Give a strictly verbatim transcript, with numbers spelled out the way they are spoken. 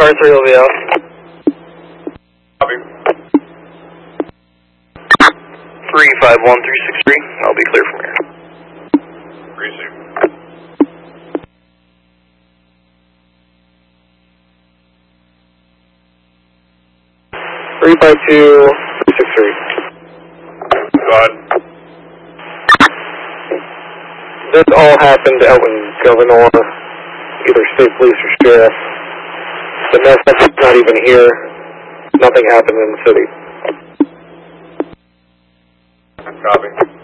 car three will be out. Copy. three five one three six three, I'll be clear from here. Receive. three five two six three. Go ahead. This all happened out in Governor, either state police or sheriff. The mess that's not even here. Nothing happened in the city. Copy.